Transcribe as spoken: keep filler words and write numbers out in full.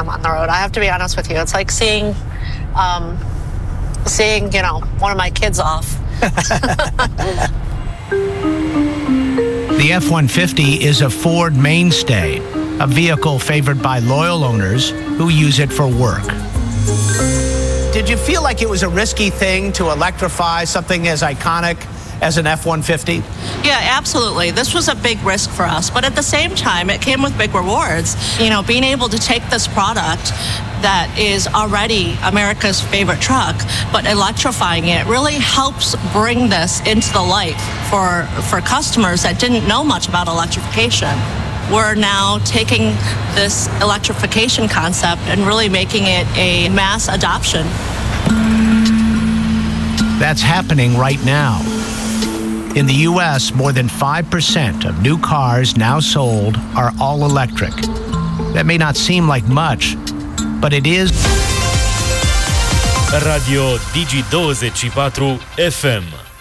them on the road. I have to be honest with you. It's like seeing, um, seeing, you know, one of my kids off. The F one fifty is a Ford mainstay, a vehicle favored by loyal owners who use it for work. Did you feel like it was a risky thing to electrify something as iconic as an F one fifty? Yeah, absolutely. This was a big risk for us, but at the same time, it came with big rewards. You know, being able to take this product that is already America's favorite truck, but electrifying it really helps bring this into the light for, for customers that didn't know much about electrification. We're now taking this electrification concept and really making it a mass adoption. That's happening right now. In the U S, more than five percent of new cars now sold are all electric. That may not seem like much, but it is. Radio Digi douăzeci și patru F M.